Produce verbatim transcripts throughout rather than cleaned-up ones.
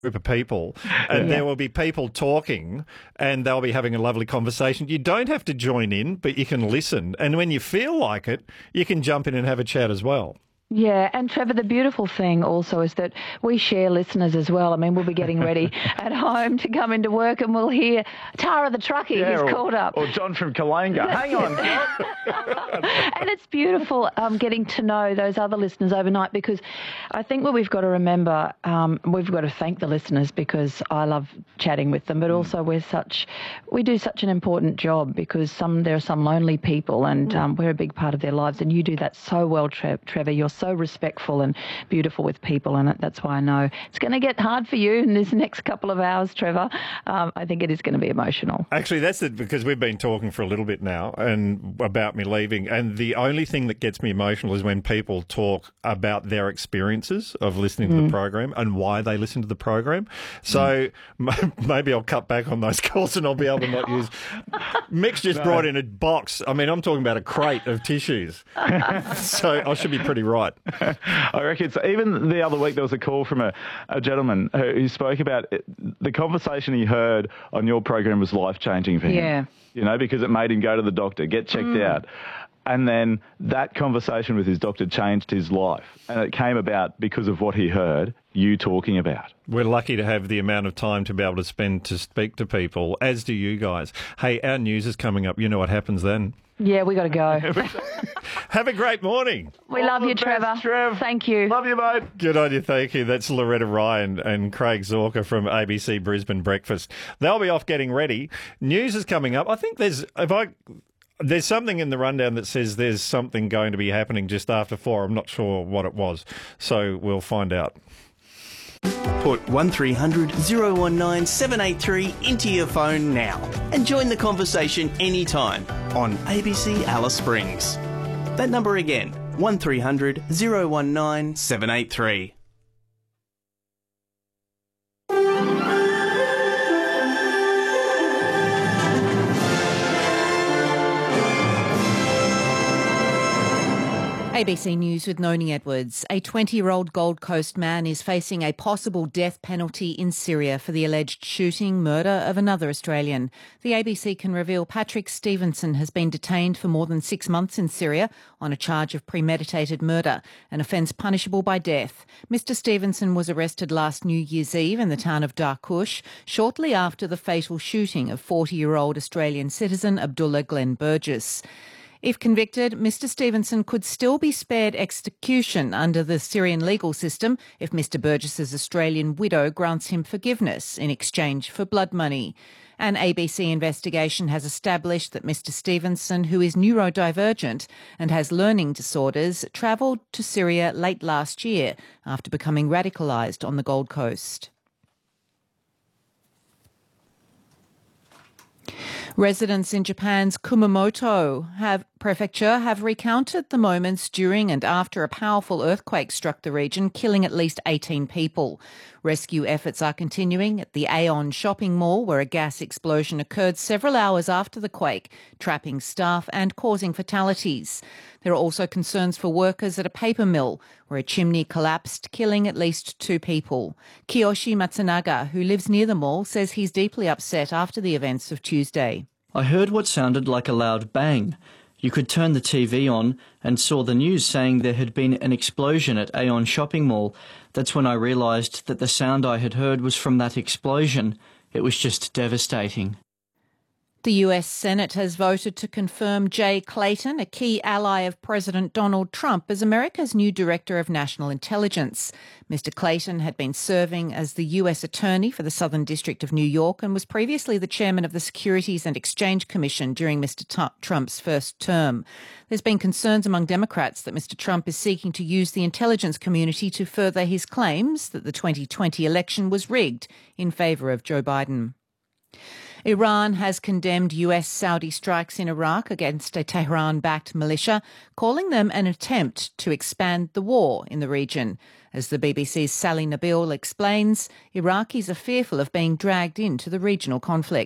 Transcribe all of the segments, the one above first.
group of people, and Yeah. there will be people talking, and they'll be having a lovely conversation. You don't have to join in, but you can listen. And when you feel like it, you can jump in and have a chat as well. Yeah, and Trevor, the beautiful thing also is that we share listeners as well. I mean, we'll be getting ready at home to come into work and we'll hear Tara the truckie Yeah, who's or, called up. or John from Kalanga. Hang on, John. And it's beautiful um, getting to know those other listeners overnight, because I think what we've got to remember, um, we've got to thank the listeners, because I love chatting with them, but also we're such, we do such an important job, because some there are some lonely people, and um, we're a big part of their lives, and you do that so well, Tre- Trevor. You're so respectful and beautiful with people, and that's why I know it's going to get hard for you in this next couple of hours, Trevor. Um, I think it is going to be emotional. Actually, that's it, because we've been talking for a little bit now and about me leaving, and the only thing that gets me emotional is when people talk about their experiences of listening to the program and why they listen to the program. So m- maybe I'll cut back on those calls and I'll be able to not use... Mick's just brought in a box. I mean, I'm talking about a crate of tissues. So I should be pretty right. I reckon it's, even the other week there was a call from a, a gentleman who, who spoke about it, the conversation he heard on your program was life-changing for him. Yeah. You know, because it made him go to the doctor, get checked Mm. out. And then that conversation with his doctor changed his life. And it came about because of what he heard you talking about. We're lucky to have the amount of time to be able to spend to speak to people, as do you guys. Hey, our news is coming up. You know what happens then. Yeah, we got to go. Have a great morning. We All love the you, best, Trevor. Trev. Thank you. Love you, mate. Good on you, thank you. That's Loretta Ryan and Craig Zorka from A B C Brisbane Breakfast. They'll be off getting ready. News is coming up. I think there's if I there's something in the rundown that says there's something going to be happening just after four. I'm not sure what it was, so we'll find out. Put one three hundred oh one nine seven eight three into your phone now and join the conversation anytime on A B C Alice Springs. That number again, one three hundred oh one nine seven eight three. A B C News with Noni Edwards. A twenty-year-old Gold Coast man is facing a possible death penalty in Syria for the alleged shooting murder of another Australian. The A B C can reveal Patrick Stevenson has been detained for more than six months in Syria on a charge of premeditated murder, an offence punishable by death. Mister Stevenson was arrested last New Year's Eve in the town of Darkush, shortly after the fatal shooting of forty-year-old Australian citizen Abdullah Glenn Burgess. If convicted, Mister Stevenson could still be spared execution under the Syrian legal system if Mister Burgess's Australian widow grants him forgiveness in exchange for blood money. An A B C investigation has established that Mister Stevenson, who is neurodivergent and has learning disorders, travelled to Syria late last year after becoming radicalised on the Gold Coast. Residents in Japan's Kumamoto have, prefecture have recounted the moments during and after a powerful earthquake struck the region, killing at least eighteen people. Rescue efforts are continuing at the Aeon shopping mall, where a gas explosion occurred several hours after the quake, trapping staff and causing fatalities. There are also concerns for workers at a paper mill, where a chimney collapsed, killing at least two people. Kiyoshi Matsunaga, who lives near the mall, says he's deeply upset after the events of Tuesday. I heard what sounded like a loud bang. You could turn the T V on and saw the news saying there had been an explosion at Aeon shopping mall. That's when I realised that the sound I had heard was from that explosion. It was just devastating. The U S Senate has voted to confirm Jay Clayton, a key ally of President Donald Trump, as America's new Director of National Intelligence. Mister Clayton had been serving as the U S Attorney for the Southern District of New York and was previously the chairman of the Securities and Exchange Commission during Mister Trump's first term. There's been concerns among Democrats that Mister Trump is seeking to use the intelligence community to further his claims that the twenty twenty election was rigged in favour of Joe Biden. Iran has condemned U S-Saudi strikes in Iraq against a Tehran-backed militia, calling them an attempt to expand the war in the region. As the B B C's Sally Nabil explains, Iraqis are fearful of being dragged into the regional conflict.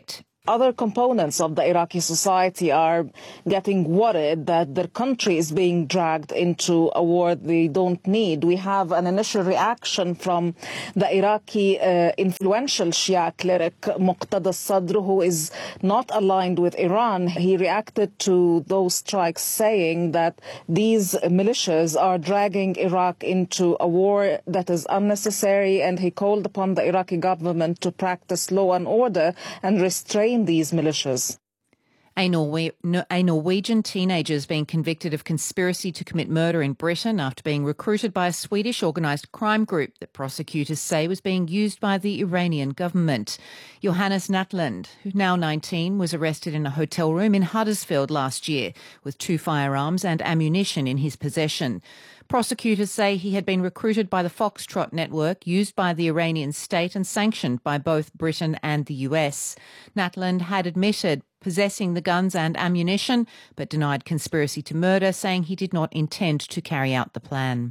Other components of the Iraqi society are getting worried that their country is being dragged into a war they don't need. We have an initial reaction from the Iraqi uh, influential Shia cleric Muqtada Sadr, who is not aligned with Iran. He reacted to those strikes saying that these militias are dragging Iraq into a war that is unnecessary, and he called upon the Iraqi government to practice law and order and restrain these militias. A, Norwe- a Norwegian teenager has been convicted of conspiracy to commit murder in Britain after being recruited by a Swedish organised crime group that prosecutors say was being used by the Iranian government. Johannes Natland, who now nineteen, was arrested in a hotel room in Huddersfield last year with two firearms and ammunition in his possession. Prosecutors say he had been recruited by the Foxtrot network used by the Iranian state and sanctioned by both Britain and the U S. Natland had admitted possessing the guns and ammunition, but denied conspiracy to murder, saying he did not intend to carry out the plan.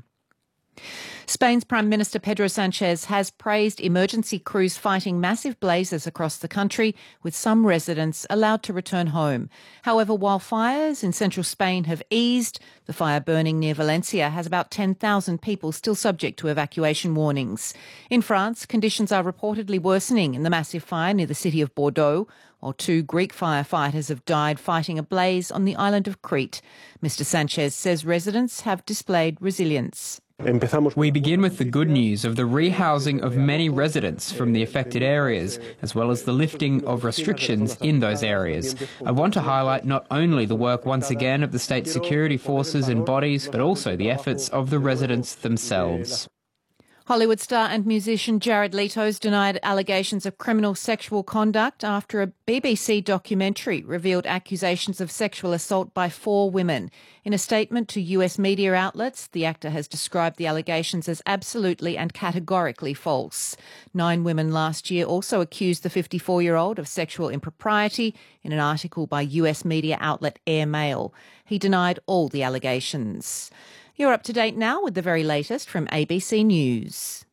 Spain's Prime Minister Pedro Sanchez has praised emergency crews fighting massive blazes across the country, with some residents allowed to return home. However, while fires in central Spain have eased, the fire burning near Valencia has about ten thousand people still subject to evacuation warnings. In France, conditions are reportedly worsening in the massive fire near the city of Bordeaux, while two Greek firefighters have died fighting a blaze on the island of Crete. Mister Sanchez says residents have displayed resilience. We begin with the good news of the rehousing of many residents from the affected areas, as well as the lifting of restrictions in those areas. I want to highlight not only the work once again of the state security forces and bodies, but also the efforts of the residents themselves. Hollywood star and musician Jared Leto's denied allegations of criminal sexual conduct after a B B C documentary revealed accusations of sexual assault by four women. In a statement to U S media outlets, the actor has described the allegations as absolutely and categorically false. Nine women last year also accused the fifty-four-year-old of sexual impropriety in an article by U S media outlet Airmail. He denied all the allegations. You're up to date now with the very latest from A B C News.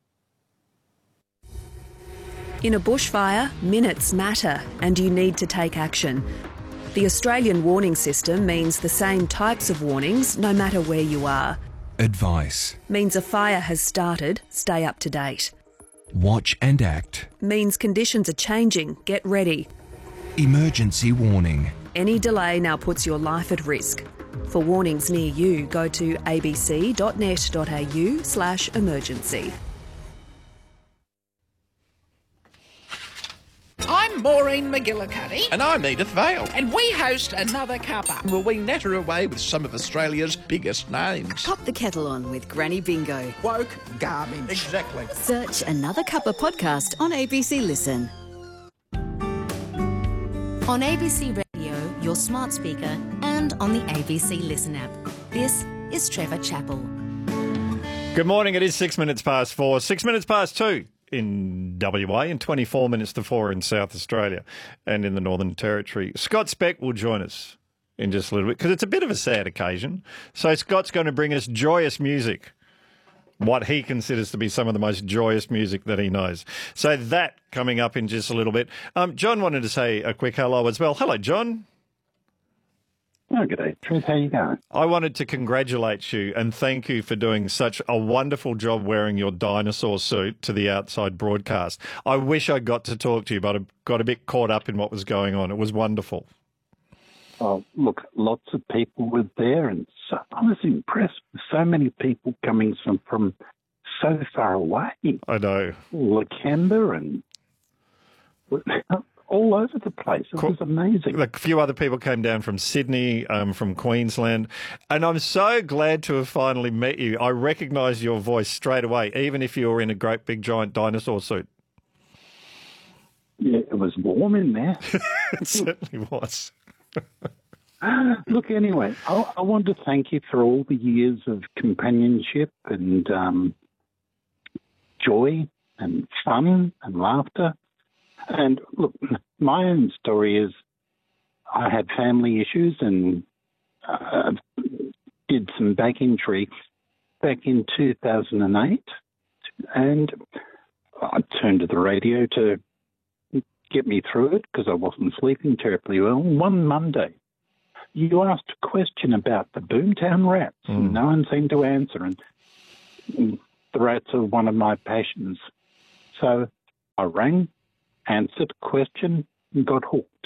In a bushfire, minutes matter and you need to take action. The Australian warning system means the same types of warnings no matter where you are. Advice Means a fire has started, stay up to date. Watch and act. Means conditions are changing, get ready. Emergency warning. Any delay now puts your life at risk. For warnings near you, go to abc.net.au slash emergency. I'm Maureen McGillicuddy. And I'm Edith Vale. And we host Another Cuppa, where we natter away with some of Australia's biggest names. Pop the kettle on with Granny Bingo. Woke garbage. Exactly. Search Another Cuppa podcast on A B C Listen. On A B C Radio, your smart speaker, and on the A B C Listen app. This is Trevor Chappell. Good morning. It is six minutes past four, six minutes past two in W A, and twenty-four minutes to four in South Australia and in the Northern Territory. Scott Speck will join us in just a little bit because it's a bit of a sad occasion. So Scott's going to bring us joyous music, what he considers to be some of the most joyous music that he knows. So that coming up in just a little bit. Um, John wanted to say a quick hello as well. Hello, John. Oh, good day, Trev. How you going? I wanted to congratulate you and thank you for doing such a wonderful job wearing your dinosaur suit to the outside broadcast. I wish I got to talk to you, but I got a bit caught up in what was going on. It was wonderful. Oh, look, lots of people were there, and so, I was impressed with so many people coming from, from so far away. I know. Lakemba and all over the place. It was amazing. A few other people came down from Sydney, um, from Queensland, and I'm so glad to have finally met you. I recognise your voice straight away, even if you were in a great big giant dinosaur suit. Yeah, it was warm in there. It certainly was. Look, anyway, I, I want to thank you for all the years of companionship and um, joy and fun and laughter. And look, my own story is I had family issues and uh, did some back injury back in two thousand eight. And I turned to the radio to get me through it because I wasn't sleeping terribly well. One Monday, you asked a question about the Boomtown rats, mm. and no one seemed to answer, and the rats are one of my passions. So I rang, answered the question, and got hooked.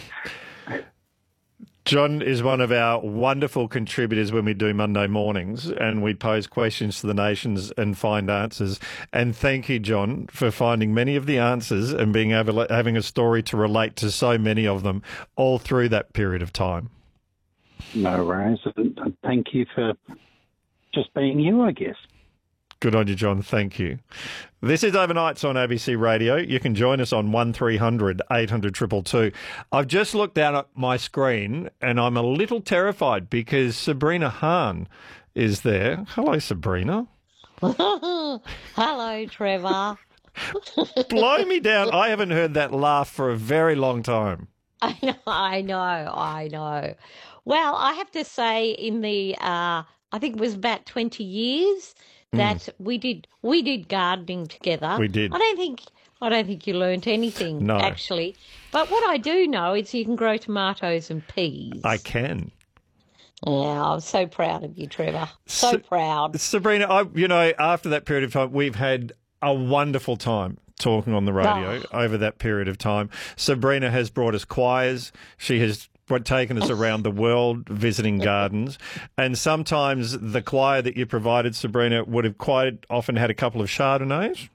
John is one of our wonderful contributors when we do Monday mornings, and we pose questions to the nations and find answers. And thank you, John, for finding many of the answers and being able having a story to relate to so many of them all through that period of time. No worries. And thank you for just being you, I guess. Good on you, John. Thank you. This is Overnights on A B C Radio. You can join us on one three hundred eight hundred two two two. I've just looked down at my screen and I'm a little terrified because Sabrina Hahn is there. Hello, Sabrina. Hello, Trevor. Blow me down. I haven't heard that laugh for a very long time. I know, I know, I know. Well, I have to say in the, uh, I think it was about twenty years that mm. we did we did gardening together. We did. I don't think I don't think you learnt anything no. actually. But what I do know is you can grow tomatoes and peas. I can. Yeah, I'm so proud of you, Trevor. So Sa- proud. Sabrina, I, you know, after that period of time, we've had a wonderful time talking on the radio oh. over that period of time. Sabrina has brought us choirs. She has taken us around the world visiting gardens, and sometimes the choir that you provided, Sabrina, would have quite often had a couple of Chardonnays.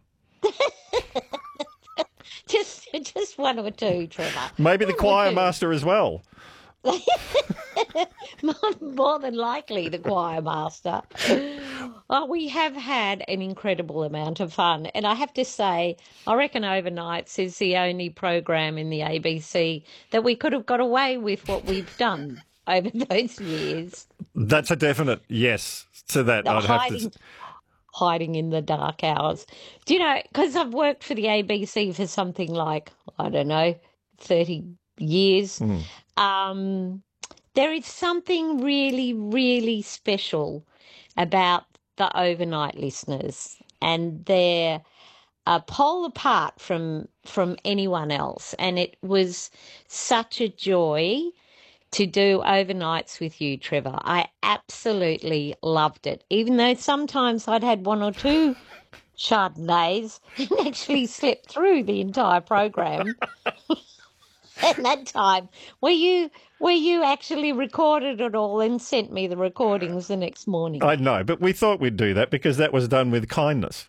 just, just one or two, Trevor. Maybe the choir master as well. More than likely, the choir master. Oh, we have had an incredible amount of fun. And I have to say, I reckon Overnights is the only program in the A B C that we could have got away with what we've done over those years. That's a definite yes to that. I'd hiding, have to... hiding in the dark hours. Do you know, because I've worked for the A B C for something like, I don't know, thirty years. Mm. Um, there is something really, really special about the overnight listeners, and they're a pole apart from from anyone else. And it was such a joy to do Overnights with you, Trevor. I absolutely loved it, even though sometimes I'd had one or two Chardonnays and actually slept through the entire program. At that time, where you where you actually recorded it all and sent me the recordings the next morning. I know, but we thought we'd do that because that was done with kindness.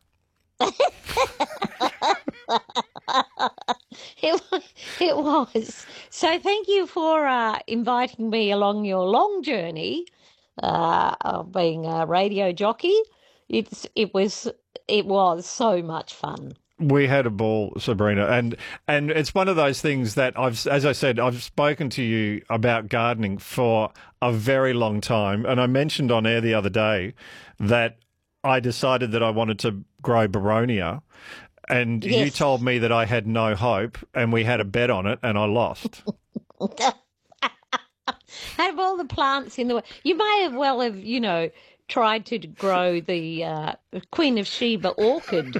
it, it was. So thank you for uh, inviting me along your long journey uh, of being a radio jockey. It's it was it was so much fun. We had a ball, Sabrina, and and it's one of those things that I've, as I said, I've spoken to you about gardening for a very long time, and I mentioned on air the other day that I decided that I wanted to grow Boronia, and yes. you told me that I had no hope, and we had a bet on it, and I lost. Out of all the plants in the world, you may have well have, you know, tried to grow the uh, Queen of Sheba orchid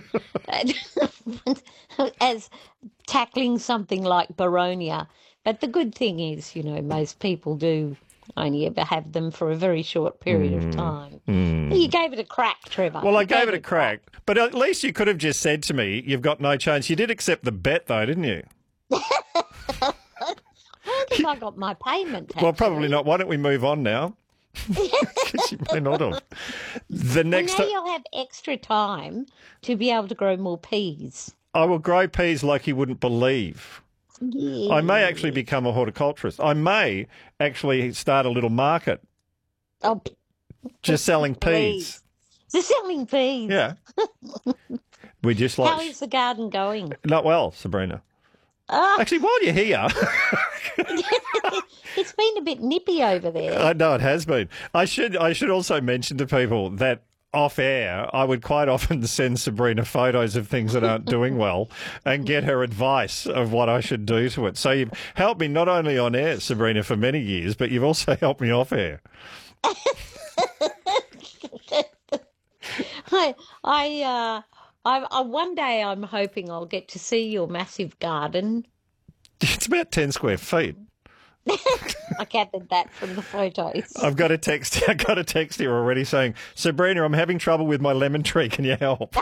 as tackling something like Boronia. But the good thing is, you know, most people do only ever have them for a very short period mm, of time. Mm. You gave it a crack, Trevor. Well, you I gave, gave it a crack. crack. But at least you could have just said to me, you've got no chance. You did accept the bet, though, didn't you? I don't think I got my payment, actually. Well, probably not. Why don't we move on now? You may not have. The next well, now you'll have extra time to be able to grow more peas. I will grow peas like you wouldn't believe. Yeah. I may actually become a horticulturist. I may actually start a little market. Oh, just selling peas. Just selling peas. Yeah. We just like. How is the garden going? Not well, Sabrina. Oh. Actually, while you're here. It's been a bit nippy over there. I know it has been. I should I should also mention to people that off air, I would quite often send Sabrina photos of things that aren't doing well and get her advice of what I should do to it. So you've helped me not only on air, Sabrina, for many years, but you've also helped me off air. I, I, uh, I, I, one day I'm hoping I'll get to see your massive garden, It's about ten square feet. I gathered that from the photos. I've got a text. I got a text here already saying, Sabrina, I'm having trouble with my lemon tree. Can you help?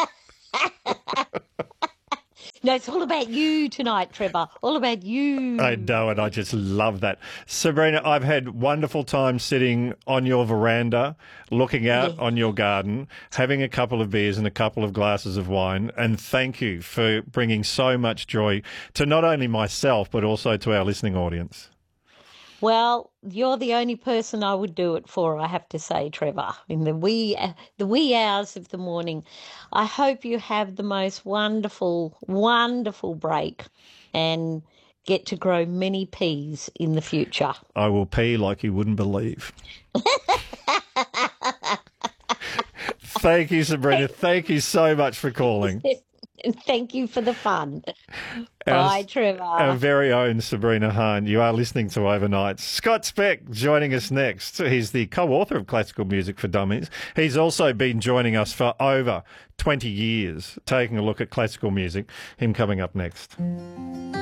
No, it's all about you tonight, Trevor. All about you. I know, and I just love that. Sabrina, I've had wonderful time sitting on your veranda, looking out Yeah. on your garden, having a couple of beers and a couple of glasses of wine, and thank you for bringing so much joy to not only myself, but also to our listening audience. Well, you're the only person I would do it for, I have to say, Trevor, in the wee, the wee hours of the morning. I hope you have the most wonderful, wonderful break and get to grow many peas in the future. I will pee like you wouldn't believe. Thank you, Sabrina. Thank you so much for calling. Thank you for the fun. Our- Bye, Trevor. Our very own Sabrina Hahn. You are listening to Overnight. Scott Speck joining us next. He's the co-author of Classical Music for Dummies. He's also been joining us for over twenty years, taking a look at classical music. Him coming up next.